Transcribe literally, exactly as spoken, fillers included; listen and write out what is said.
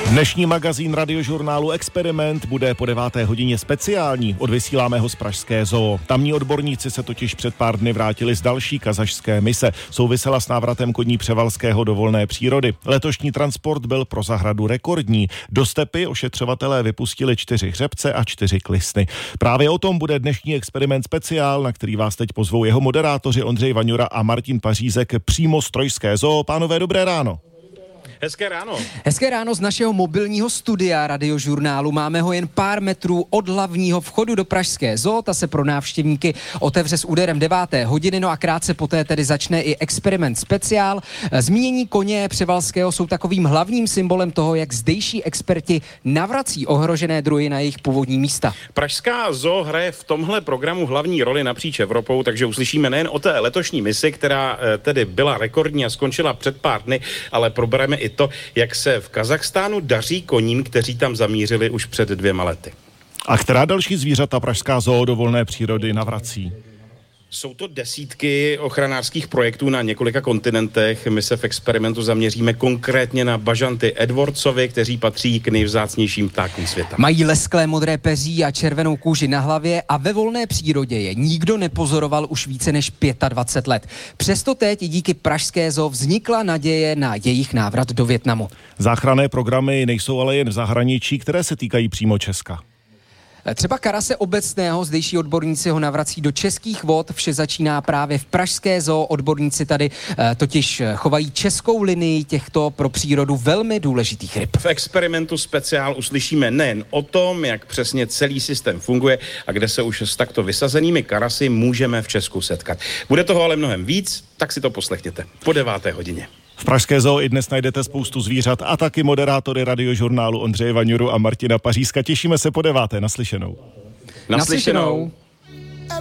Dnešní magazín radiožurnálu Experiment bude po deváté hodině speciální. Odvysíláme ho z pražské zoo. Tamní odborníci se totiž před pár dny vrátili z další kazašské mise. Souvisela s návratem koní Převalského do volné přírody. Letošní transport byl pro zahradu rekordní. Do stepy ošetřovatelé vypustili čtyři hřebce a čtyři klisny. Právě o tom bude dnešní Experiment speciál, na který vás teď pozvou jeho moderátoři Ondřej Vaňura a Martin Pařízek přímo z trojské zoo. Pánové, dobré ráno. Hezké ráno. Hezké ráno z našeho mobilního studia radiožurnálu. Máme ho jen pár metrů od hlavního vchodu do pražské zoo. Ta se pro návštěvníky otevře s úderem deváté hodiny, no a krátce poté tedy začne i Experiment speciál. Zmínění koně Převalského jsou takovým hlavním symbolem toho, jak zdejší experti navrací ohrožené druhy na jejich původní místa. Pražská zoo hraje v tomhle programu hlavní roli napříč Evropou, takže uslyšíme nejen o té letošní misi, která tedy byla rekordní a skončila před pár dny, ale probereme i to, jak se v Kazachstánu daří koním, kteří tam zamířili už před dvěma lety. A která další zvířata pražská zoo do volné přírody navrací? Jsou to desítky ochranářských projektů na několika kontinentech. My se v Experimentu zaměříme konkrétně na bažanty Edwardsovi, kteří patří k nejvzácnějším ptákům světa. Mají lesklé modré peří a červenou kůži na hlavě a ve volné přírodě je nikdo nepozoroval už více než dvacet pět let. Přesto teď i díky pražské zoo vznikla naděje na jejich návrat do Vietnamu. Záchranné programy nejsou ale jen v zahraničí, které se týkají přímo Česka. Třeba karase obecného, zdejší odborníci ho navrací do českých vod, vše začíná právě v pražské zoo. Odborníci tady e, totiž chovají českou linii těchto pro přírodu velmi důležitých ryb. V Experimentu speciál uslyšíme nejen o tom, jak přesně celý systém funguje a kde se už s takto vysazenými karasy můžeme v Česku setkat. Bude toho ale mnohem víc, tak si to poslechněte po deváté hodině. V pražské zoo i dnes najdete spoustu zvířat a taky moderátory radiožurnálu Ondřeje Vaňuru a Martina Pařízka. Těšíme se po deváté. Naslyšenou. Naslyšenou.